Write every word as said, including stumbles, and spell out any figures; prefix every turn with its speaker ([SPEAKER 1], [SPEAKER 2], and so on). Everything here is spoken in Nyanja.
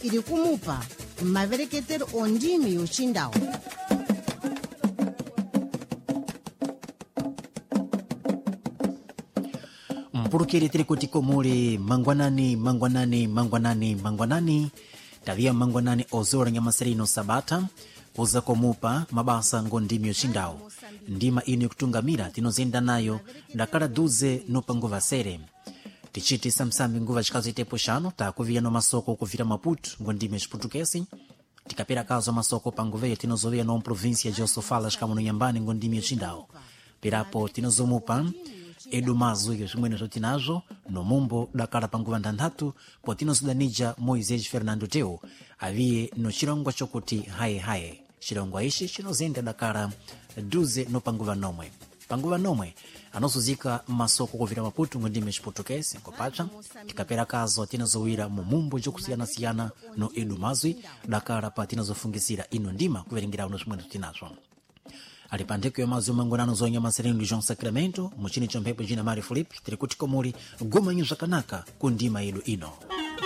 [SPEAKER 1] ili kumupa mavereketero ondimi yochindao.
[SPEAKER 2] Mpurukiri tiri kuti komuli mangwanani mangwanani mangwanani mangwanani tavia mangwanani ozora nyamasirino sabata kuza komupa mabasa ngondimi yochindao ndima ino yokutungamira tinozenda nayo ndakala duze nupa nguva sere tichiti samsambi nguva chikazo itepo shano takuvia no masoko kuvira Maputo ngondimi yochiputukesi tikapera kazo masoko panguveyo tinozovia no província de Osofalas kama no Nyambani ngondimi yochindao pirapo tinozomupa Edu Mazui zvimwene zvotinazo no mumbo dakala panguva ndanthatu po tinozodanija Moisés Fernando Teu aviye no chirongwa chokuti haye haye chirongwa ichi chinozenda dakala duze no panguva nomwe panguva nomwe anosuzika masoko kuvira Maputo ngondimi yochiputukesi kopacha tikapera kazo tinozowira mu mumbo jokusiyana-siyana no Edu Mazui dakala pa tinozofungisira ino ndima kuverengera uno zvimwene zvotinazo alipandiko ya mazi umangonano zonya masirinu João Sacramento muchini chomphepo jina Mari Filipe tiri kuti komuli goma nyu zvakanaka kundima yedu ino.